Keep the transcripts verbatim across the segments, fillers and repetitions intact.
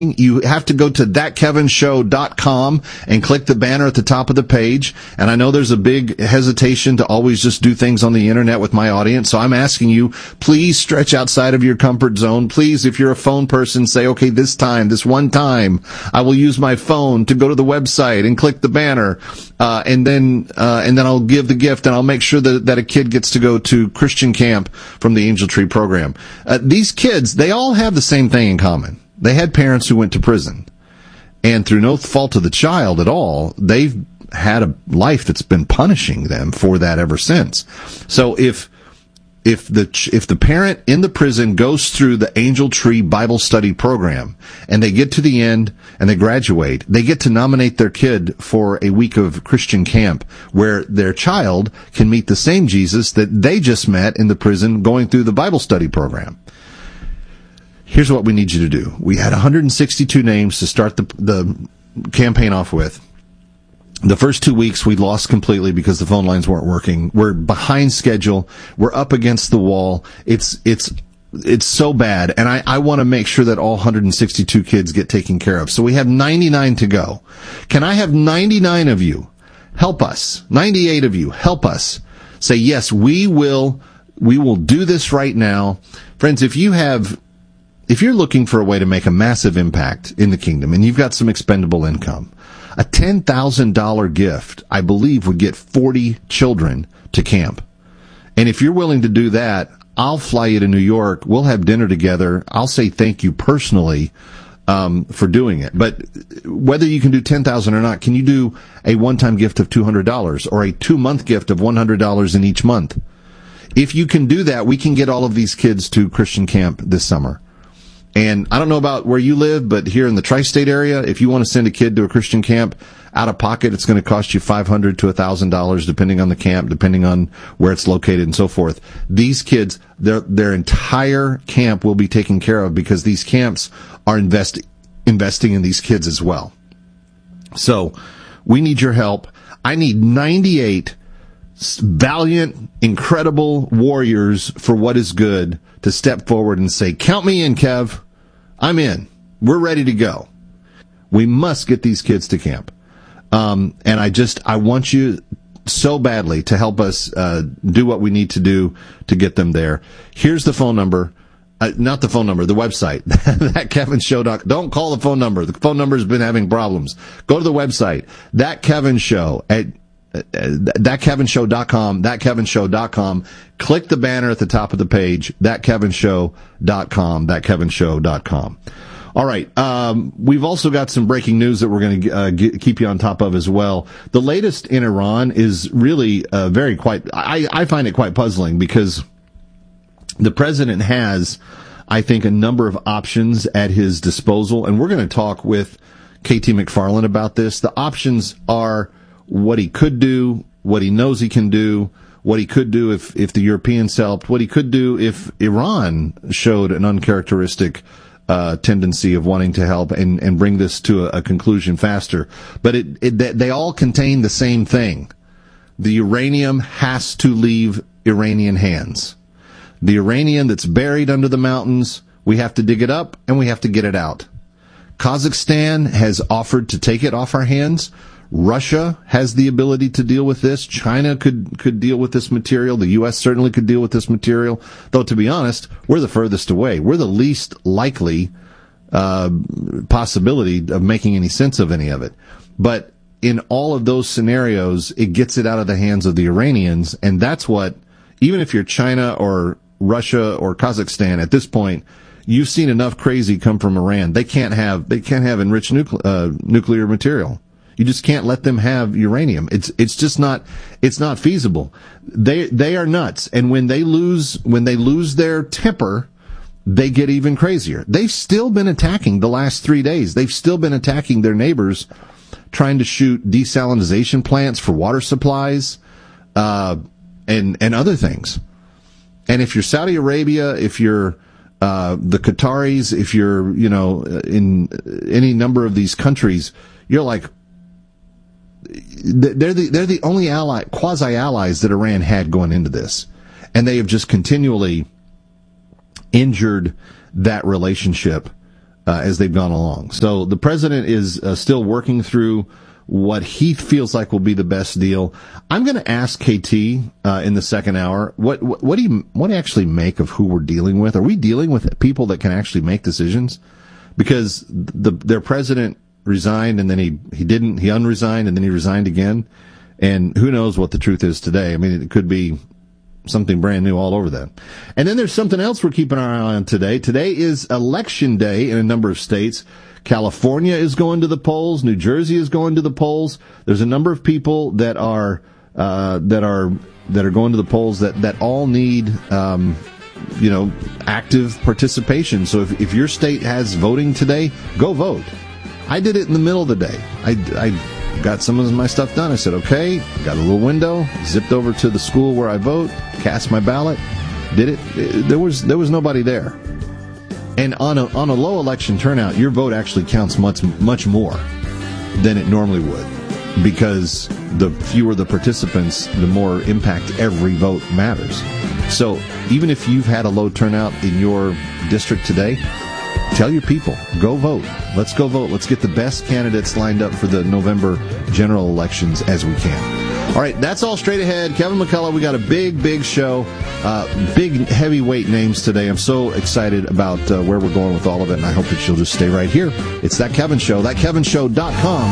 you have to go to that kevin show dot com and click the banner at the top of the page. And I know there's a big hesitation to always just do things on the internet with my audience. So I'm asking you, please stretch outside of your comfort zone. Please, if you're a phone person, say, okay, this time, this one time, I will use my phone to go to the website and click the banner. Uh, and then, uh, and then I'll give the gift, and I'll make sure that, that a kid gets to go to Christian camp from the Angel Tree program. Uh, these kids, they all have the same thing in common. They had parents who went to prison, and through no fault of the child at all, they've had a life that's been punishing them for that ever since. So if if the if the parent in the prison goes through the Angel Tree Bible Study program and they get to the end and they graduate, they get to nominate their kid for a week of Christian camp where their child can meet the same Jesus that they just met in the prison going through the Bible study program. Here's what we need you to do. We had one hundred sixty-two names to start the the campaign off with. The first two weeks we lost completely because the phone lines weren't working. We're behind schedule. We're up against the wall. It's it's it's so bad, and I, I want to make sure that all one hundred sixty-two kids get taken care of. So we have ninety-nine to go. Can I have ninety-nine of you help us? ninety-eight of you help us. Say, yes, we will we will do this right now. Friends, if you have If you're looking for a way to make a massive impact in the kingdom and you've got some expendable income, a ten thousand dollars gift, I believe, would get forty children to camp. And if you're willing to do that, I'll fly you to New York. We'll have dinner together. I'll say thank you personally um, for doing it. But whether you can do ten thousand dollars or not, can you do a one-time gift of two hundred dollars or a two-month gift of one hundred dollars in each month? If you can do that, we can get all of these kids to Christian camp this summer. And I don't know about where you live, but here in the tri-state area, if you want to send a kid to a Christian camp, out of pocket, it's going to cost you five hundred dollars to one thousand dollars, depending on the camp, depending on where it's located and so forth. These kids, their their entire camp will be taken care of because these camps are invest, investing in these kids as well. So we need your help. I need ninety-eight valiant, incredible warriors for what is good to step forward and say, count me in, Kev. I'm in. We're ready to go. We must get these kids to camp. Um, and I just, I want you so badly to help us uh, do what we need to do to get them there. Here's the phone number. Uh, not the phone number, the website. that kevin show dot com. Don't call the phone number. The phone number has been having problems. Go to the website. That Kevin Show at that kevin show dot com, that kevin show dot com. Click the banner at the top of the page, that kevin show dot com, that kevin show dot com. All right. Um, we've also got some breaking news that we're going to uh, g- keep you on top of as well. The latest in Iran is really uh, very quite, I, I find it quite puzzling because the president has, I think, a number of options at his disposal, and we're going to talk with K T McFarland about this. The options are what he could do, what he knows he can do, what he could do if, if the Europeans helped, what he could do if Iran showed an uncharacteristic uh, tendency of wanting to help and, and bring this to a, a conclusion faster. But it, it, they all contain the same thing. The uranium has to leave Iranian hands. The uranium that's buried under the mountains, we have to dig it up and we have to get it out. Kazakhstan has offered to take it off our hands. Russia has the ability to deal with this. China could, could deal with this material. The U S certainly could deal with this material. Though, to be honest, we're the furthest away. We're the least likely uh, possibility of making any sense of any of it. But in all of those scenarios, it gets it out of the hands of the Iranians, and that's what, even if you're China or Russia or Kazakhstan at this point, you've seen enough crazy come from Iran. They can't have, they can't have enriched nucle- uh, nuclear material. You just can't let them have uranium. It's it's just not it's not feasible. They they are nuts, and when they lose when they lose their temper, they get even crazier. They've still been attacking the last three days. They've still been attacking their neighbors, trying to shoot desalinization plants for water supplies, uh, and and other things. And if you're Saudi Arabia, if you're uh, the Qataris, if you're you know in any number of these countries, you're like, they're the they're the only ally, quasi allies that Iran had going into this, and they have just continually injured that relationship uh, as they've gone along. So the president is uh, still working through what he feels like will be the best deal. I'm going to ask K T uh, in the second hour, what, what what do you what do you actually make of who we're dealing with? Are we dealing with people that can actually make decisions? Because the their president resigned and then he he didn't he unresigned and then he resigned again, and who knows what the truth is today? I mean, it could be something brand new all over that. And then there's something else we're keeping our eye on today. Today is election day in a number of states. California is going to the polls. New Jersey is going to the polls. There's a number of people that are uh, that are that are going to the polls that that all need um, you know active participation. So if if your state has voting today, go vote. I did it in the middle of the day. I, I got some of my stuff done. I said, okay, got a little window, zipped over to the school where I vote, cast my ballot, did it. There was there was nobody there. And on a on a low election turnout, your vote actually counts much much more than it normally would, because the fewer the participants, the more impact every vote matters. So even if you've had a low turnout in your district today, tell your people, go vote. Let's go vote. Let's get the best candidates lined up for the November general elections as we can. All right, that's all straight ahead. Kevin McCullough, we got a big, big show, uh, big heavyweight names today. I'm so excited about uh, where we're going with all of it, and I hope that you'll just stay right here. It's That Kevin Show, that kevin show dot com.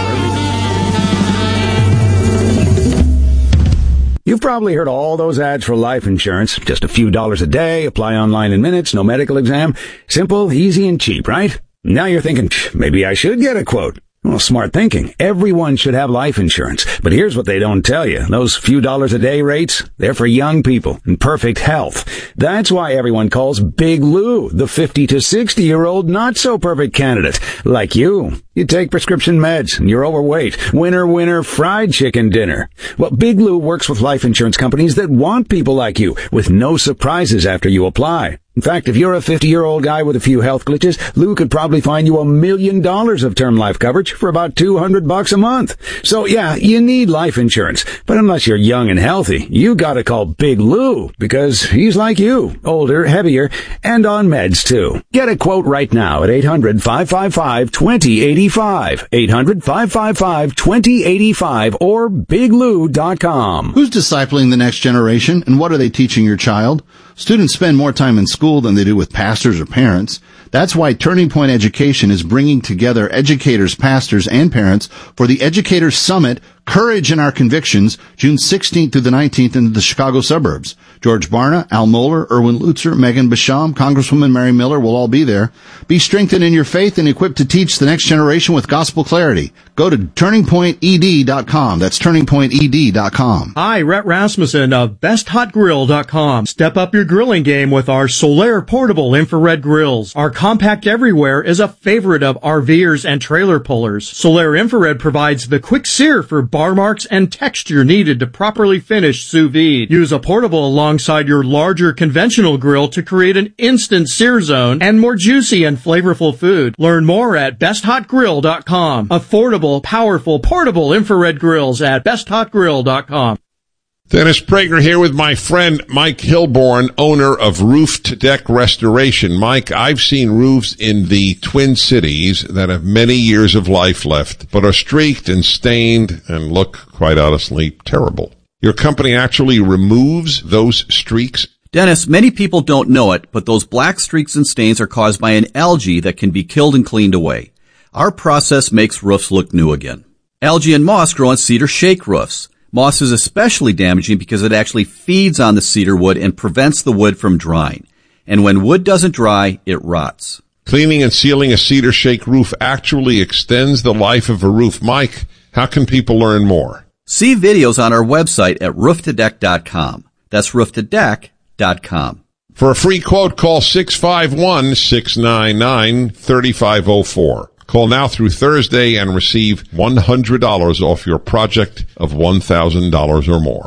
You've probably heard all those ads for life insurance. Just a few dollars a day, apply online in minutes, no medical exam. Simple, easy, and cheap, right? Now you're thinking, maybe I should get a quote. Well, smart thinking. Everyone should have life insurance. But here's what they don't tell you. Those few dollars a day rates, they're for young people in perfect health. That's why everyone calls Big Lou the fifty to sixty year old not so perfect candidate. Like you. You take prescription meds and you're overweight. Winner, winner, fried chicken dinner. Well, Big Lou works with life insurance companies that want people like you with no surprises after you apply. In fact, if you're a fifty-year-old guy with a few health glitches, Lou could probably find you a million dollars of term life coverage for about two hundred bucks a month. So yeah, you need life insurance. But unless you're young and healthy, you gotta call Big Lou, because he's like you, older, heavier, and on meds too. Get a quote right now at eight hundred, five five five, two zero eight five, eight hundred, five five five, two zero eight five, or big lou dot com. Who's discipling the next generation, and what are they teaching your child? Students spend more time in school than they do with pastors or parents. That's why Turning Point Education is bringing together educators, pastors, and parents for the Educators Summit, Courage in Our Convictions, June sixteenth through the nineteenth in the Chicago suburbs. George Barna, Al Mohler, Erwin Lutzer, Megan Basham, Congresswoman Mary Miller will all be there. Be strengthened in your faith and equipped to teach the next generation with gospel clarity. Go to turning point e d dot com. That's turning point e d dot com. Hi, Rhett Rasmussen of best hot grill dot com. Step up your grilling game with our Solaire portable infrared grills. Our compact everywhere is a favorite of RVers and trailer pullers. Solaire infrared provides the quick sear for bar marks and texture needed to properly finish sous vide. Use a portable alongside your larger conventional grill to create an instant sear zone and more juicy and flavorful food. Learn more at best hot grill dot com. Affordable, powerful, portable infrared grills at best hot grill dot com. Dennis Prager here with my friend Mike Hilborn, owner of Roof to Deck Restoration. Mike, I've seen roofs in the Twin Cities that have many years of life left, but are streaked and stained and look, quite honestly, terrible. Your company actually removes those streaks? Dennis, many people don't know it, but those black streaks and stains are caused by an algae that can be killed and cleaned away. Our process makes roofs look new again. Algae and moss grow on cedar shake roofs. Moss is especially damaging because it actually feeds on the cedar wood and prevents the wood from drying. And when wood doesn't dry, it rots. Cleaning and sealing a cedar shake roof actually extends the life of a roof. Mike, how can people learn more? See videos on our website at roof to deck dot com. That's roof to deck dot com. For a free quote, call six five one, six nine nine, three five zero four. Call now through Thursday and receive one hundred dollars off your project of one thousand dollars or more.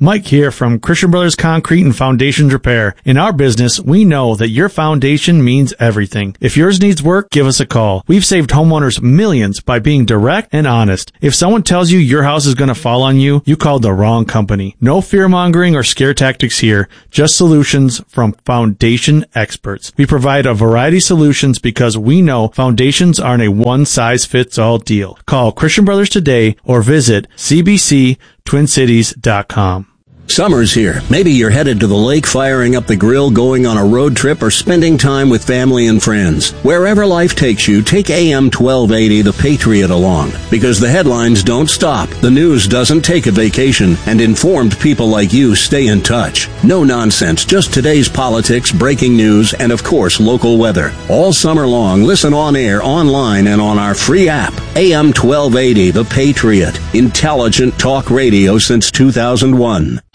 Mike here from Christian Brothers Concrete and Foundations Repair. In our business, we know that your foundation means everything. If yours needs work, give us a call. We've saved homeowners millions by being direct and honest. If someone tells you your house is going to fall on you, you called the wrong company. No fear-mongering or scare tactics here, just solutions from foundation experts. We provide a variety of solutions because we know foundations aren't a one-size-fits-all deal. Call Christian Brothers today or visit c b c twin cities dot com. Summer's here. Maybe you're headed to the lake, firing up the grill, going on a road trip, or spending time with family and friends. Wherever life takes you, take A M twelve eighty The Patriot along. Because the headlines don't stop, the news doesn't take a vacation, and informed people like you stay in touch. No nonsense, just today's politics, breaking news, and of course, local weather. All summer long, listen on air, online, and on our free app. A M twelve eighty The Patriot. Intelligent talk radio since two thousand one.